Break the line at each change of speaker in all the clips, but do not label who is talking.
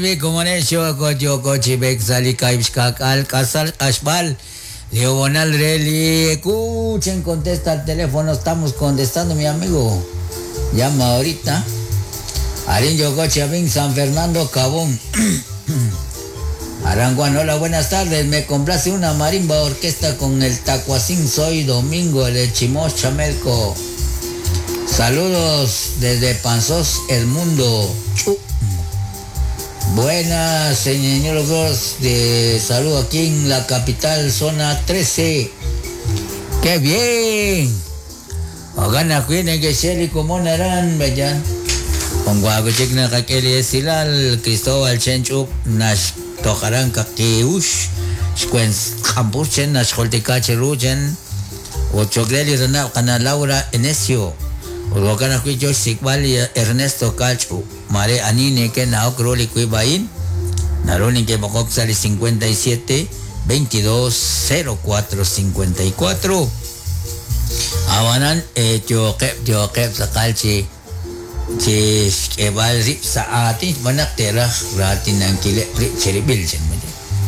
Como en el Yoko Chibek Salikaibskak Al Kasal Ashbal. Leonal Reli, escuchen, contesta el teléfono, estamos contestando, mi amigo. Llama ahorita. Arin Yoko Chabin, San Fernando Cabón. Aranguán, hola, buenas tardes. Me complace una marimba orquesta con el tacuacín. Soy Domingo, el Chimos Chamelco. Saludos desde Panzós, el mundo. Buenas, señores, de salud aquí en la capital, zona 13. ¡Qué bien! Ogana cuiden que Shelly como naran, vayan. Con guaguchik na kakeli silal, Cristóbal Chenchup, nash tocaran kakiush, squens campuchen, nash holtikache ruchen, o chogleli rana kana Laura Enesio. Ogana cuido Sigvali Ernesto Cacho. Mare anine que na okroli kuibain. Naroni que bokok sali 57 22 04 54. Awanan Joke sakalchi ebal rip sa atin manak tera ratin ng kile cheribil sen mo.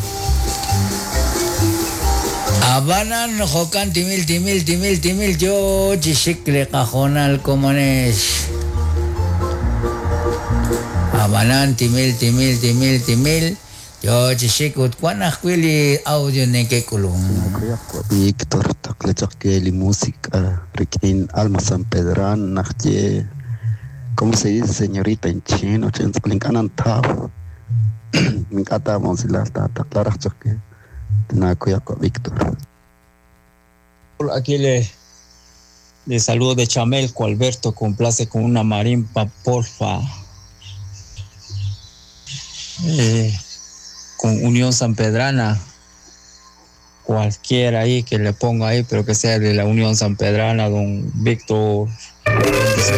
Abanan hokan timil yo chisikle kajonal komones. Abanan timil yo chisikut kuanak kwili audio neke kulong.
Víctor Taclechakeli música Riquín Alma San Pedrán Nache. ¿Cómo se dice señorita en chino? Chinskalinkanan tao. Me encanta monsilar tata clara choque. Nakuyaco Víctor.
Aquí le saludo de Chamelco, Alberto, complace con una marimba, porfa. Con Unión Sanpedrana, cualquiera ahí que le ponga ahí, pero que sea de la Unión Sanpedrana, don Víctor.